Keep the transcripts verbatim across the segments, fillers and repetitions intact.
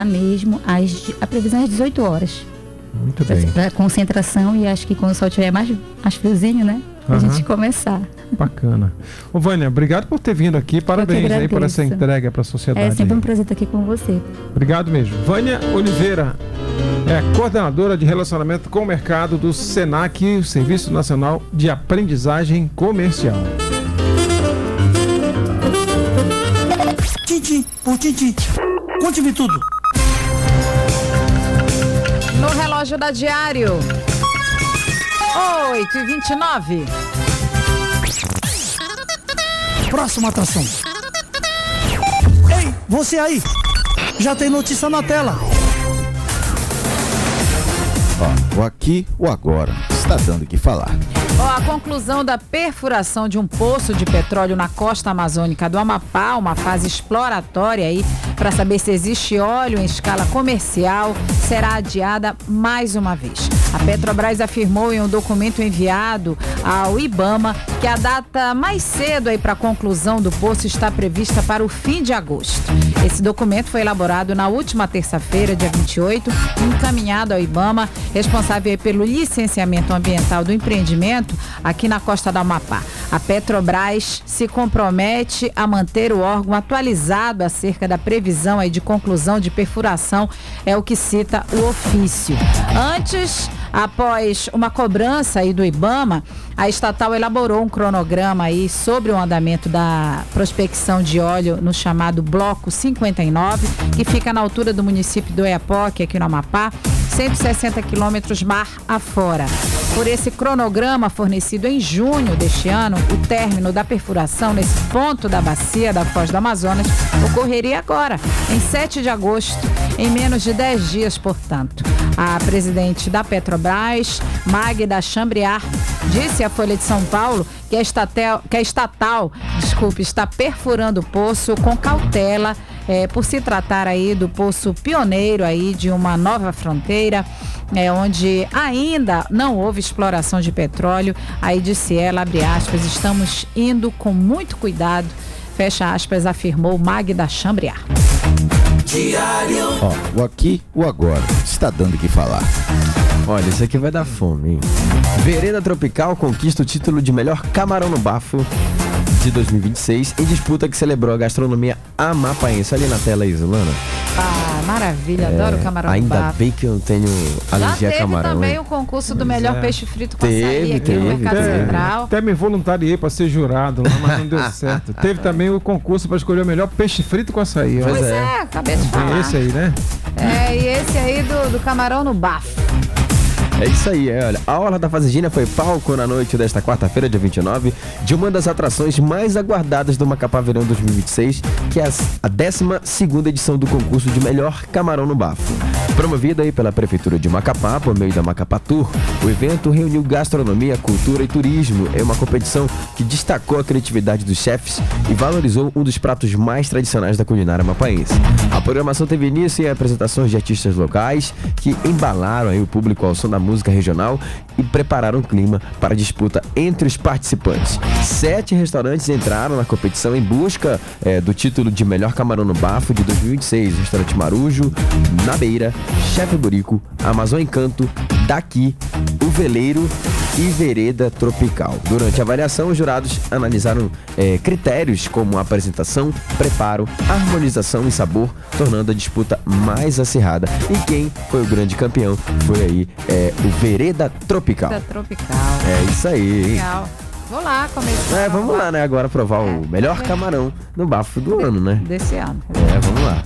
mesmo, às, a previsão é às dezoito horas. Muito bem. Para concentração, e acho que quando o sol estiver mais, mais friozinho, né? A uhum. gente começar. Bacana. Ô, Vânia, obrigado por ter vindo aqui. Parabéns aí por essa entrega para a sociedade. É sempre aí. um prazer estar aqui com você. Obrigado mesmo. Vânia Oliveira é coordenadora de relacionamento com o mercado do SENAC, o Serviço Nacional de Aprendizagem Comercial. Tintim por tintim. Conte-me tudo. No relógio da Diário, oito e vinte e nove. Próxima atração. Ei, você aí! Já tem notícia na tela. Ó, o aqui, o agora. Está dando o que falar. Ó, a conclusão da perfuração de um poço de petróleo na costa amazônica do Amapá, uma fase exploratória aí para saber se existe óleo em escala comercial, será adiada mais uma vez. A Petrobras afirmou em um documento enviado ao IBAMA que a data mais cedo aí para a conclusão do poço está prevista para o fim de agosto. Esse documento foi elaborado na última terça-feira, dia vinte e oito, encaminhado ao IBAMA, responsável pelo licenciamento ambiental do empreendimento aqui na costa do Amapá. A Petrobras se compromete a manter o órgão atualizado acerca da previsão aí de conclusão de perfuração, é o que cita o ofício. Antes, após uma cobrança aí do IBAMA, a estatal elaborou um cronograma aí sobre o andamento da prospecção de óleo no chamado Bloco cinquenta e nove, que fica na altura do município do Oiapoque, aqui no Amapá, cento e sessenta quilômetros mar afora. Por esse cronograma fornecido em junho deste ano, o término da perfuração nesse ponto da bacia da Foz do Amazonas ocorreria agora, em sete de agosto, em menos de dez dias, portanto. A presidente da Petrobras, Magda Chambriard, disse à Folha de São Paulo que a estatal, que a estatal desculpe, está perfurando o poço com cautela, é, por se tratar aí do poço pioneiro aí de uma nova fronteira, é, onde ainda não houve exploração de petróleo. Aí disse ela, abre aspas, estamos indo com muito cuidado, fecha aspas, afirmou Magda Chambriard. Diário. Ó, o aqui, o agora. Está dando o que falar. Olha, isso aqui vai dar fome, hein? Vereda Tropical conquista o título de melhor camarão no bafo de dois mil e vinte e seis em disputa que celebrou a gastronomia amapaense. Ali na tela aí, Zulana. Ah, maravilha, é, adoro camarão no ainda bafo. Ainda bem que eu tenho alergia a camarão. Já teve também hein? o concurso do melhor é. peixe frito com teve, açaí aqui teve, no Mercado teve. Central. Até me voluntariei para ser jurado lá, mas não deu certo. Teve também o concurso para escolher o melhor peixe frito com açaí. Pois Olha. é, é, acabei de falar. Tem esse aí, né? É, e esse aí do, do camarão no bafo. É isso aí, é, olha, a Orla da Fazendinha foi palco na noite desta quarta-feira, dia vinte e nove, de uma das atrações mais aguardadas do Macapá Verão dois mil e vinte e seis, que é a décima segunda edição do concurso de melhor camarão no bafo. Promovido aí pela Prefeitura de Macapá, por meio da Macapá Tour, o evento reuniu gastronomia, cultura e turismo. É uma competição que destacou a criatividade dos chefes e valorizou um dos pratos mais tradicionais da culinária mapaense. A programação teve início em apresentações de artistas locais que embalaram aí o público ao som da música regional e prepararam o clima para a disputa entre os participantes. Sete restaurantes entraram na competição em busca é, do título de melhor camarão no bafo de dois mil e vinte e seis. Restaurante Marujo, Na Beira, Chefe Burico, Amazon Encanto, Daqui, O Veleiro e Vereda Tropical. Durante a avaliação, os jurados analisaram é, critérios como apresentação, preparo, harmonização e sabor, tornando a disputa mais acirrada. E quem foi o grande campeão foi aí é, o Vereda Tropical. Vereda Tropical. É isso aí. Legal. Vou lá começar. É, vamos lá, né? Agora provar é. o melhor camarão no bafo do ano, né? Desse ano. É, vamos lá.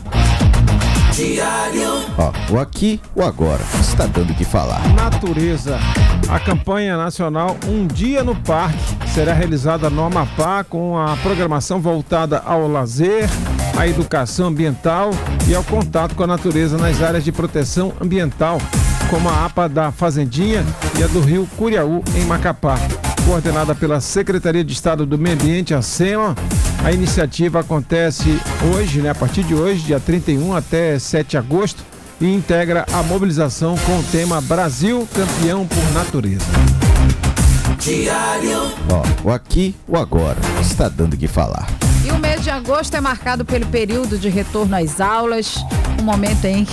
Diário. Ó, o aqui, o agora. Está dando o que falar. Natureza. A campanha nacional Um Dia no Parque será realizada no Amapá com a programação voltada ao lazer, à educação ambiental e ao contato com a natureza nas áreas de proteção ambiental, como a APA da Fazendinha e a do Rio Curiaú, em Macapá. Coordenada pela Secretaria de Estado do Meio Ambiente, a SEMA, a iniciativa acontece hoje, né, a partir de hoje, dia trinta e um até sete de agosto, e integra a mobilização com o tema Brasil Campeão por Natureza. Diário. Ó, o aqui, o agora. Está dando o que falar. E o mês de agosto é marcado pelo período de retorno às aulas, momento em